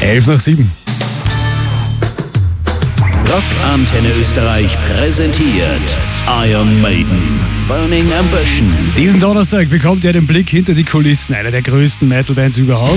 11:07. Rock Antenne Österreich präsentiert Iron Maiden, Burning Ambition. Diesen Donnerstag bekommt ihr den Blick hinter die Kulissen einer der größten Metal-Bands überhaupt.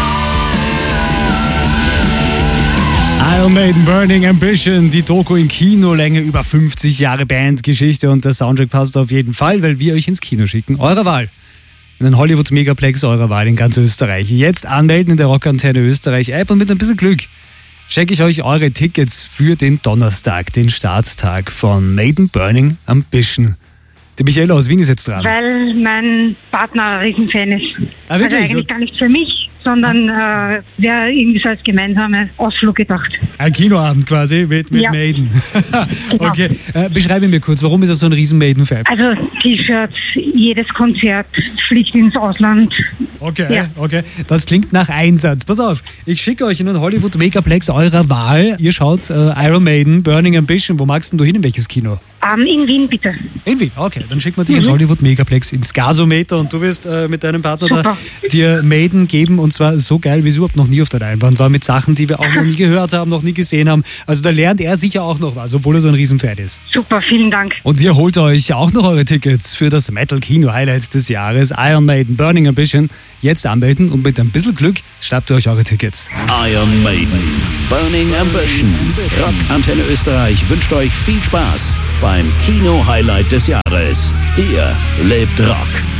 Iron Maiden, Burning Ambition, die Doku in Kinolänge über 50 Jahre Bandgeschichte und der Soundtrack passt auf jeden Fall, weil wir euch ins Kino schicken. Eurer Wahl. In den Hollywood Megaplex eurer Wahl in ganz Österreich. Jetzt anmelden in der Rock Antenne Österreich App und mit ein bisschen Glück checke ich euch eure Tickets für den Donnerstag, den Starttag von Maiden Burning Ambition. Die Michaela aus Wien ist jetzt dran. Weil mein Partner ein Riesenfan ist. Ah, wirklich? Also eigentlich gar nicht für mich, sondern wäre irgendwie so als gemeinsamer Ausflug gedacht. Ein Kinoabend quasi mit Ja. Maiden. Genau. Okay, beschreibe mir kurz, warum ist er so ein riesen Maiden-Fan? Also T-Shirts, jedes Konzert, fliegt ins Ausland. Okay, Ja. okay. Das klingt nach Einsatz. Pass auf, ich schicke euch in den Hollywood Megaplex eurer Wahl. Ihr schaut Iron Maiden, Burning Ambition. Wo magst denn du hin? In welches Kino? In Wien bitte. In Wien, okay. Dann schicken wir dich ins Hollywood Megaplex, ins Gasometer und du wirst mit deinem Partner da Super. dir Maiden geben und zwar so geil, wie es überhaupt noch nie auf der Leinwand war, mit Sachen, die wir auch noch nie gehört haben, noch nie gesehen haben. Also da lernt er sicher auch noch was, obwohl er so ein Riesenfan ist. Super, vielen Dank. Und ihr holt euch auch noch eure Tickets für das Metal-Kino-Highlights des Jahres, Iron Maiden, Burning Ambition. Jetzt anmelden und mit ein bisschen Glück schnappt ihr euch eure Tickets. Iron Maiden, Burning Ambition. Rock Antenne Österreich wünscht euch viel Spaß beim Kino-Highlight des Jahres. Hier lebt Rock.